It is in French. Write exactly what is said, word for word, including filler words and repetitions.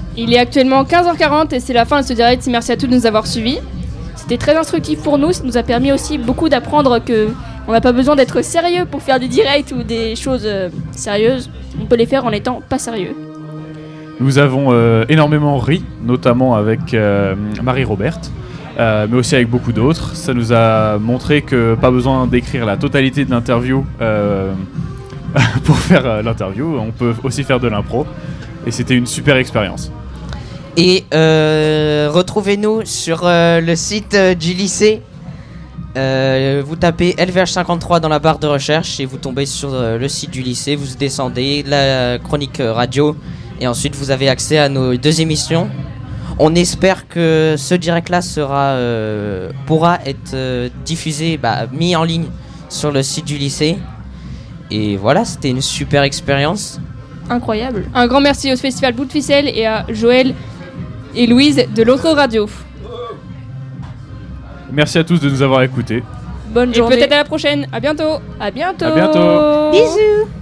Il est actuellement quinze heures quarante et c'est la fin de ce direct. Merci à tous de nous avoir suivis. C'était très instructif pour nous. Ça nous a permis aussi beaucoup d'apprendre qu'on n'a pas besoin d'être sérieux pour faire des directs ou des choses euh, sérieuses. On peut les faire en n'étant pas sérieux. Nous avons euh, énormément ri, notamment avec euh, Marie-Robert, euh, mais aussi avec beaucoup d'autres. Ça nous a montré que pas besoin d'écrire la totalité de l'interview euh, pour faire euh, l'interview. On peut aussi faire de l'impro. Et c'était une super expérience. Et euh, retrouvez-nous sur euh, le site euh, du lycée. Euh, vous tapez L V H cinquante-trois dans la barre de recherche et vous tombez sur euh, le site du lycée. Vous descendez la chronique euh, radio et ensuite vous avez accès à nos deux émissions. On espère que ce direct-là sera, euh, pourra être euh, diffusé, bah, mis en ligne sur le site du lycée. Et voilà, c'était une super expérience. Incroyable. Un grand merci au Festival Bout de Ficelle et à Joël et Louise de l'autre radio. Merci à tous de nous avoir écoutés. Bonne journée. Et peut-être à la prochaine. À bientôt. À bientôt. À bientôt. Bisous.